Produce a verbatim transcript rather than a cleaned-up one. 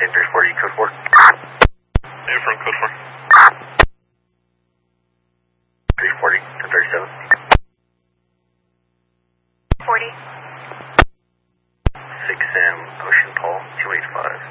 three forty, code four. Affirm, code four. three forty, ten thirty-seven. forty. six M, Ocean Paul, two eight five.